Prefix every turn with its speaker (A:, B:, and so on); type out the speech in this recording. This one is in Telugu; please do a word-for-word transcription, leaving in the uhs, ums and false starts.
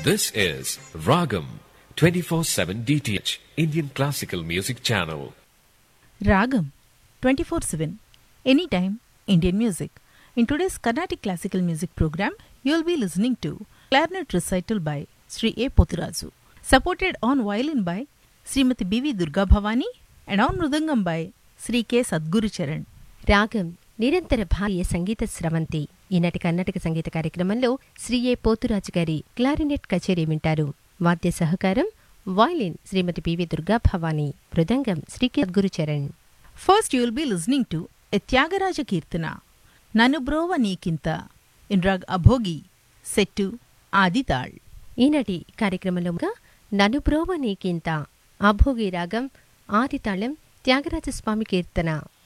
A: This is Ragam twenty-four seven D T H Indian Classical Music Channel.
B: Ragam twenty-four seven Anytime Indian Music. In today's Carnatic Classical Music program, you will be listening to clarinet recital by Sri A. Pothurazu, supported on violin by Srimati B V Durga Bhavani and on mridangam by Sri K. Sadguru Charan.
C: రాగం నిరంతర భారతీయ సంగీత స్రవంతి. ఈనాటి కర్ణాటక సంగీత కార్యక్రమంలో శ్రీ ఏ పోతురాజు గారి క్లారినెట్ కచేరీ వింటారు. వాద్య సహకారం violin Shrimati PV Durga Bhavani, mridangam Shri K Sadhguru Charan.
B: First you will be listening to a Tyagaraja Kirtana, Nanubrova Nikinta, in rag Abhogi, set to Adital.
C: ఈనాటి కార్యక్రమంలోగా ననుబ్రోవ నీకింత అభోగి రాగం ఆదితాళం త్యాగరాజస్వామి కీర్తన.